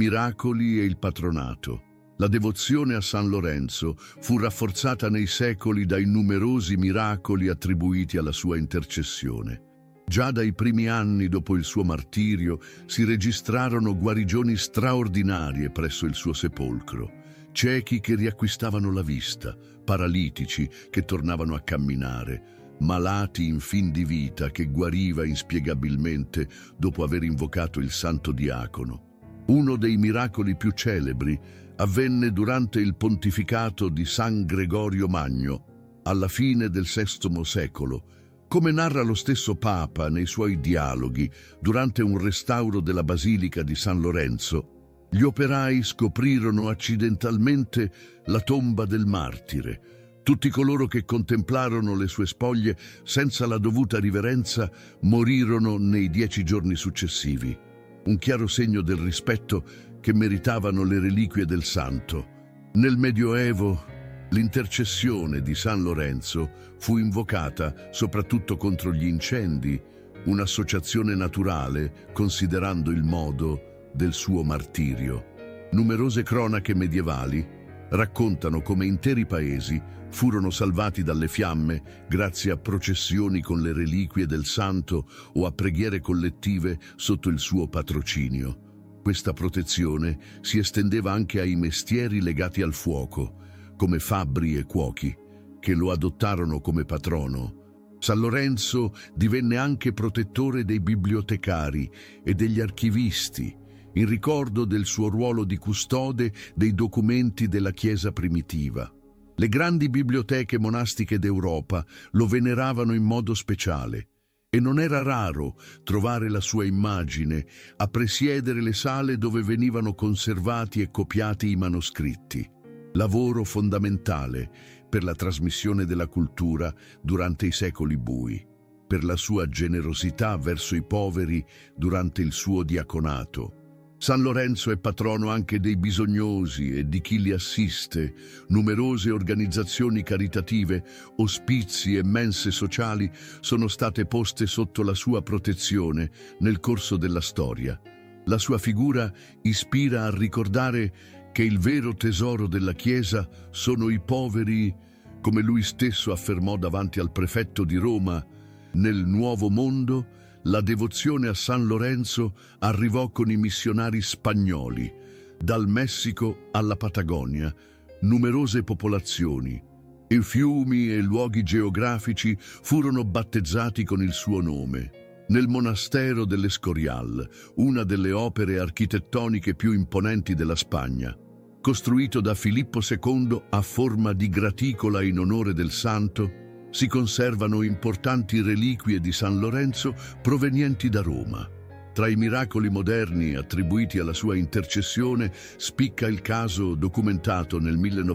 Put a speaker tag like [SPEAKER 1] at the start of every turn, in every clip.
[SPEAKER 1] miracoli e il patronato. La devozione a San Lorenzo fu rafforzata nei secoli dai numerosi miracoli attribuiti alla sua intercessione. Già dai primi anni dopo il suo martirio si registrarono guarigioni straordinarie presso il suo sepolcro. Ciechi che riacquistavano la vista, paralitici che tornavano a camminare, malati in fin di vita che guariva inspiegabilmente dopo aver invocato il santo diacono. Uno dei miracoli più celebri avvenne durante il pontificato di San Gregorio Magno, alla fine del VI secolo. Come narra lo stesso Papa nei suoi dialoghi, durante un restauro della Basilica di San Lorenzo, gli operai scoprirono accidentalmente la tomba del martire. Tutti coloro che contemplarono le sue spoglie senza la dovuta riverenza morirono nei 10 giorni successivi. Un chiaro segno del rispetto che meritavano le reliquie del santo. Nel Medioevo, l'intercessione di San Lorenzo fu invocata soprattutto contro gli incendi, un'associazione naturale considerando il modo del suo martirio. Numerose cronache medievali raccontano come interi paesi furono salvati dalle fiamme grazie a processioni con le reliquie del santo o a preghiere collettive sotto il suo patrocinio. Questa protezione si estendeva anche ai mestieri legati al fuoco, come fabbri e cuochi, che lo adottarono come patrono. San Lorenzo divenne anche protettore dei bibliotecari e degli archivisti, in ricordo del suo ruolo di custode dei documenti della Chiesa primitiva. Le grandi biblioteche monastiche d'Europa lo veneravano in modo speciale e non era raro trovare la sua immagine a presiedere le sale dove venivano conservati e copiati i manoscritti. Lavoro fondamentale per la trasmissione della cultura durante i secoli bui, per la sua generosità verso i poveri durante il suo diaconato. San Lorenzo è patrono anche dei bisognosi e di chi li assiste. Numerose organizzazioni caritative, ospizi e mense sociali sono state poste sotto la sua protezione nel corso della storia. La sua figura ispira a ricordare che il vero tesoro della Chiesa sono i poveri, come lui stesso affermò davanti al prefetto di Roma. Nel Nuovo Mondo, la devozione a San Lorenzo arrivò con i missionari spagnoli, dal Messico alla Patagonia. Numerose popolazioni, e fiumi e luoghi geografici furono battezzati con il suo nome. Nel monastero dell'Escorial, una delle opere architettoniche più imponenti della Spagna, costruito da Filippo II a forma di graticola in onore del santo, si conservano importanti reliquie di San Lorenzo provenienti da Roma. Tra i miracoli moderni attribuiti alla sua intercessione spicca il caso documentato nel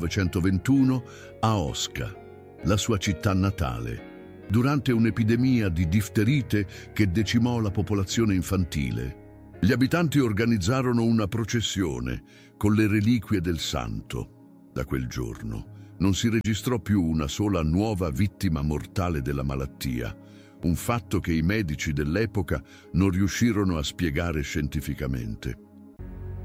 [SPEAKER 1] 1921 a Osca, la sua città natale, durante un'epidemia di difterite che decimò la popolazione infantile. Gli abitanti organizzarono una processione con le reliquie del santo. Da quel giorno non si registrò più una sola nuova vittima mortale della malattia, un fatto che i medici dell'epoca non riuscirono a spiegare scientificamente.